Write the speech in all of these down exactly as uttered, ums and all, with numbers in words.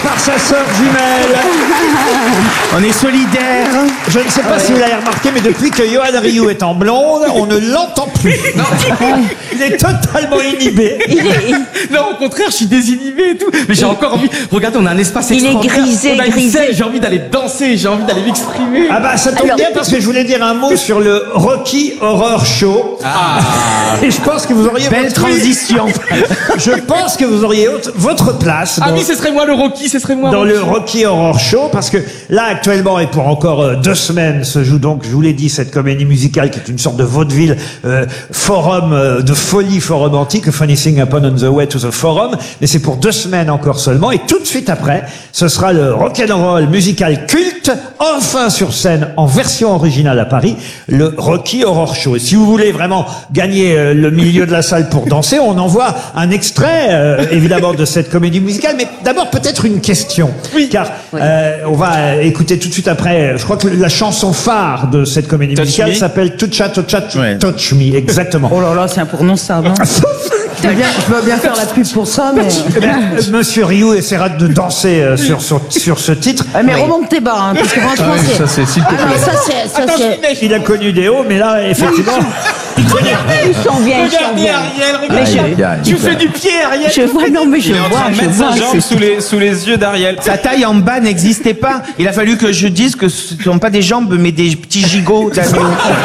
par sa sœur jumelle. On est solidaires. Je ne sais pas si vous l'avez remarqué, mais depuis que Yoann Ryu est en blonde, on ne l'entend plus. Non. Il est totalement inhibé. Il est... Non, au contraire, je suis désinhibé et tout. Mais j'ai encore envie. Regardez, on a un espace Il est extraordinaire. grisé, on a une grisé. scène, j'ai envie d'aller danser, j'ai envie d'aller m'exprimer. Ah bah ça tombe Alors- bien parce que je voulais dire un mot sur le Rocky Horror Show. Ah. Et je pense que vous auriez Belle votre- transition. Je pense que vous auriez autre- votre place Ah dans, oui, ce serait moi le Rocky, ce serait moi. dans Rocky. le Rocky Horror Show parce que là actuellement et pour encore euh, deux semaines se joue donc, je vous l'ai dit, cette comédie musicale qui est une sorte de vaudeville euh, forum euh, de folie, forum antique, A Funny Thing Happened on the Way to the Forum, mais c'est pour deux semaines encore seulement et tout de suite après ce sera le rock'n'roll musical culte enfin sur scène en version originale à Paris, le Rocky Horror Show. Et si vous voulez vraiment gagner euh, le milieu de la salle pour danser, on envoie un extrait euh, évidemment de cette comédie musicale, mais d'abord peut-être une question, oui. car Oui. euh, on va écouter tout de suite après, je crois que la chanson phare de cette comédie Touch musicale Me. s'appelle Toucha Toucha Ouais. Touch Me, exactement. Oh là là, c'est imprononçable. Hein. Je veux bien, je veux bien faire la pub pour ça, mais... Eh ben, euh, Monsieur Ryu essaiera de danser euh, sur, sur, sur ce titre. Ah, mais remonte tes bas, hein, parce que franchement, Ah oui, c'est... ça, c'est s'il te Ah non, plaît. ça c'est... Ça, c'est... Il a connu des hauts, mais là, effectivement, il connaît. Il s'en vient, il s'en Regardez vient. Ariel, Mais regarde. je, Tu fais du pied, Ariel. je vois, non mais je vois, je vois. c'est- sous les, sous les yeux d'Ariel. Sa taille en bas n'existait pas. Il a fallu que je dise que ce ne sont pas des jambes, mais des petits gigots d'agneau.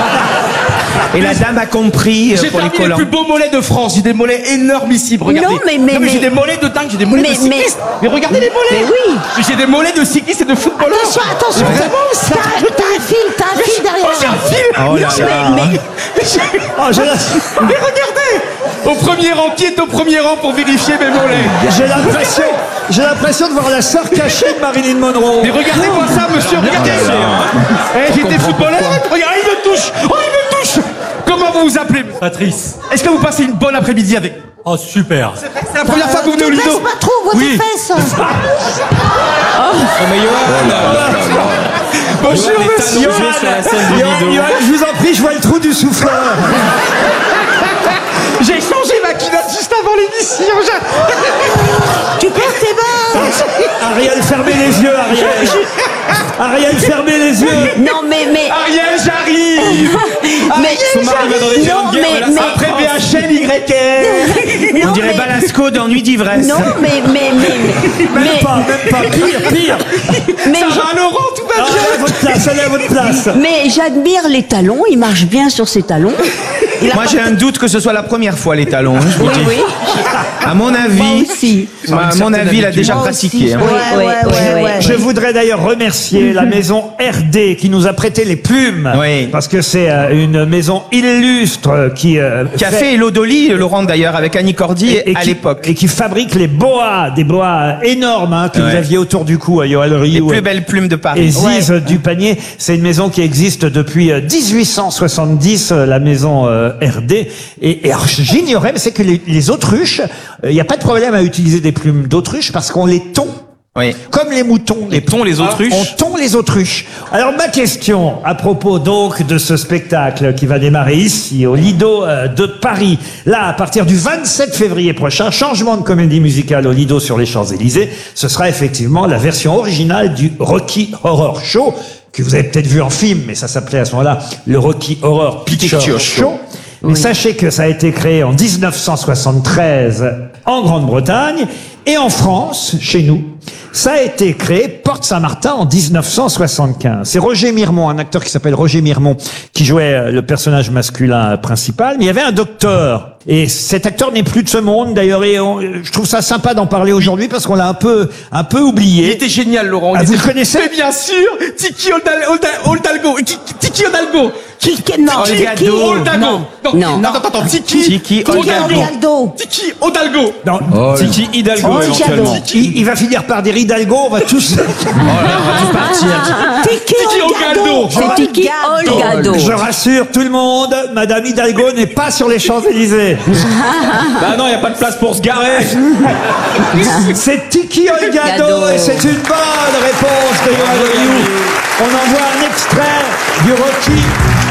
Et la dame a compris euh, J'ai pour les parmi les collants. plus beaux mollets de France. J'ai des mollets énormissimes. Regardez. Non, mais- mais- j'ai mais- des mollets de dingue. J'ai des mollets Mais- de cyclistes. Mais, regardez les mollets. Mais oui. Mais j'ai des mollets de cyclistes et de footballeurs. Attention, attention, c'est bon, t'as t'as un fil, t'as un fil derrière. Oh, j'ai un fil. Oh là là. Mais, Oh, j'ai la- Mais regardez. Au premier rang, qui est au premier rang pour vérifier mes mollets? j'ai l'impression, j'ai l'impression de voir la sœur cachée de Marilyn Monroe. Mais regardez-moi ça, monsieur. Regardez. Eh, j'étais footballeur. Regardez, il me touche. Oh, il me touche. Comment vous vous appelez? Patrice. Est-ce que vous passez une bonne après-midi avec? Oh, super. C'est la première fois que vous venez au Te Lido. baisse pas trop, vois Oui. tes fesses. Bonjour, monsieur. Jouer sur la scène du Yoann, Lido. Yoann, je vous en prie, je vois le trou du souffleur. J'ai changé ma culotte juste avant l'émission. J'ai- Tu perds tes bas. Ariel, fermez les yeux, Ariel. Ariel, fermez les yeux. non mais, mais, Ariel, j'arrive. mais, Son mari va dans les non terrains de guerre, mais, voilà, mais, Après B H L, Y R. On non, dirait mais- Balasco dans Nuit d'ivresse. non mais, mais, mais, Même mais, pas, même pas. Pire, pire. mais, Ça va, Laurent, tout va Ah, bien. allez à votre place, allez à votre place. mais j'admire les talons, il marche bien sur ses talons. Il a Moi, pas j'ai un doute que ce soit la première fois, les talons. hein, je vous Oui, dis. oui. À mon Moi avis, aussi. à mon avis, il a déjà Moi pratiqué. aussi, hein. Ouais, ouais, ouais, ouais, ouais. Je voudrais d'ailleurs remercier la maison R D qui nous a prêté les plumes. Oui. Parce que c'est euh, une maison illustre qui... euh, Qui a fait- fait Elodoli, Laurent d'ailleurs, avec Annie Cordy et à qui- l'époque. Et qui fabrique les boas, des boas énormes hein, que vous Ouais. aviez autour du cou à Yoann Les Ryu. plus belles plumes de Et Paris. Ziz du Panier, c'est une maison qui existe depuis euh, dix-huit cent soixante-dix, euh, la maison euh, R D. Et, et alors, j'ignorais, mais c'est que les, les autruches, il n'y a pas de problème à utiliser des plumes d'autruche parce qu'on les tond. Oui. Comme les moutons. Les tons, les autruches. On tond les autruches. Alors ma question à propos donc de ce spectacle qui va démarrer ici au Lido euh, de Paris, là à partir du vingt-sept février prochain, changement de comédie musicale au Lido sur les Champs-Élysées, ce sera effectivement la version originale du Rocky Horror Show que vous avez peut-être vu en film, mais ça s'appelait à ce moment-là le Rocky Horror Picture, Picture Show. Show. Mais sachez que ça a été créé en dix-neuf cent soixante-treize en Grande-Bretagne et en France, chez nous, ça a été créé Porte Saint-Martin en dix-neuf cent soixante-quinze. C'est Roger Mirmont, un acteur qui s'appelle Roger Mirmont, qui jouait euh, le personnage masculin principal. Mais il y avait un docteur. Et cet acteur n'est plus de ce monde, d'ailleurs. Et on- je trouve ça sympa d'en parler aujourd'hui parce qu'on l'a un peu, un peu Il oublié. était génial, Laurent. Ah, Il vous était- le connaissez? Mais bien sûr, Tiki Oldal- Oldal- Oldalgo. Ki- Tiki Oldalgo. Qui- Non, Olgado. Oldalgo. Non. Non, attends, attends, Tiki. Tiki Olgado. Oldalgo. Tiki Oldalgo. Non, Tiki Hidalgo, Oh, éventuellement. il, il va finir par dire Hidalgo, on va tous... Tiki Tiki Oldalgo. c'est Tiki Olgado. Je rassure tout le monde, Madame Hidalgo n'est pas sur les Champs-Élysées. Bah non, il n'y a pas de place pour se garer. C'est Tiki Olgado Olgado. et c'est une bonne réponse de Yoann Ryu. On envoie un extrait du Rocky